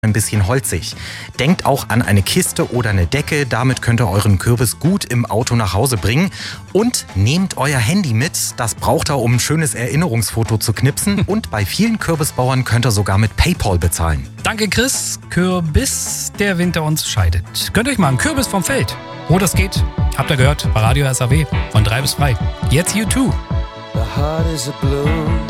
ein bisschen holzig. Denkt auch an eine Kiste oder eine Decke, damit könnt ihr euren Kürbis gut im Auto nach Hause bringen. Und nehmt euer Handy mit, das braucht ihr, um ein schönes Erinnerungsfoto zu knipsen. Und bei vielen Kürbisbauern könnt ihr sogar mit PayPal bezahlen. Danke Chris, Kürbis, der Winter uns scheidet. Gönnt euch mal einen Kürbis vom Feld. Wo das geht, habt ihr gehört, bei Radio SAW von 3 bis frei. Jetzt U2. The heart is a blue.